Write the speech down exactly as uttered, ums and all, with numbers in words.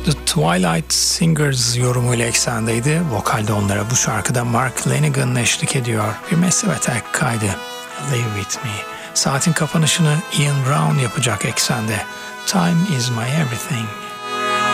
The Twilight Singers yorumuyla eksendeydi. Vokalde onlara bu şarkıda Mark Lanegan eşlik ediyor. Bir Massive Attack kaydı. Live With Me. Saatin kapanışını Ian Brown yapacak eksende. Time Is My Everything.